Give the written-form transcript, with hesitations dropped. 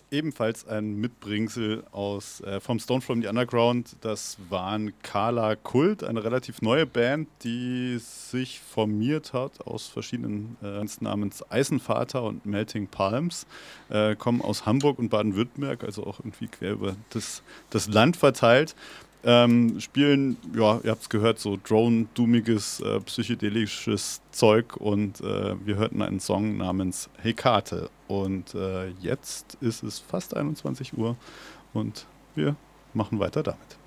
ebenfalls ein Mitbringsel vom Stone from the Underground. Das waren Kala Kult, eine relativ neue Band, die sich formiert hat aus verschiedenen namens Eisenvater und Melting Palms. Kommen aus Hamburg und Baden-Württemberg, also auch irgendwie quer über das Land verteilt. Spielen, ja, ihr habt es gehört, so Drone-doomiges, psychedelisches Zeug und wir hörten einen Song namens Hekate. Und jetzt ist es fast 21 Uhr und wir machen weiter damit.